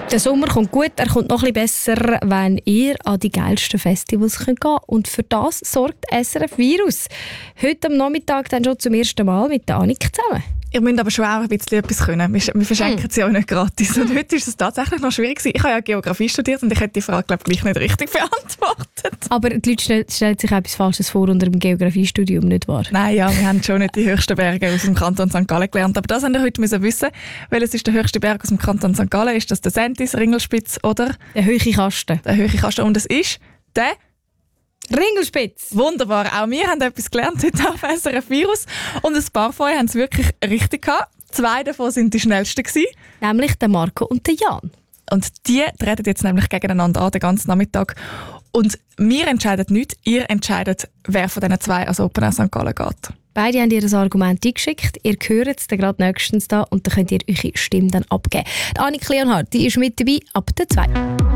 Der Sommer kommt gut, er kommt noch ein bisschen besser, wenn ihr an die geilsten Festivals gehen könnt. Und für das sorgt SRF Virus. Heute am Nachmittag dann schon zum ersten Mal mit der Annik zusammen. Ihr müsst aber schon auch ein bisschen etwas können. Wir verschenken sie auch nicht gratis. Und heute ist es tatsächlich noch schwierig gewesen. Ich habe ja Geografie studiert und ich hätte die Frage, glaube ich, gleich nicht richtig beantwortet. Aber die Leute stellen sich etwas Falsches vor unter dem Geografiestudium, nicht wahr? Nein, ja, wir haben schon nicht die höchsten Berge aus dem Kanton St. Gallen gelernt. Aber das müsst ihr heute wissen. Welches ist der höchste Berg aus dem Kanton St. Gallen? Ist das der Sentis, Ringelspitz oder? Der hohe Kasten. Der hohe Kasten. Und es ist der Ringelspitz. Wunderbar. Auch wir haben etwas gelernt heute auf SRF Virus. Und ein paar von euch haben es wirklich richtig gehabt. 2 davon sind die schnellsten gewesen. Nämlich der Marco und der Jan. Und die treten jetzt nämlich gegeneinander an, den ganzen Nachmittag. Und wir entscheiden nicht, ihr entscheidet, wer von diesen 2 als Open Air St. Gallen geht. Beide haben ihr Argument eingeschickt. Ihr hört es dann gerade nächstens da und dann könnt ihr eure Stimme dann abgeben. Die Annik Leonhardt, die ist mit dabei ab der 2.